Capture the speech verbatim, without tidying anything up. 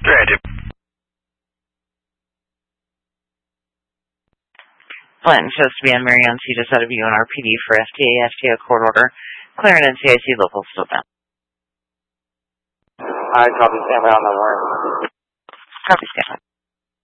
Tragic. Flint shows to be on Marion C. just out of U N R P D for F T A, F T A court order. Clearing N C I C local still down. I copy, stand by on the warrant. Copy, stand by.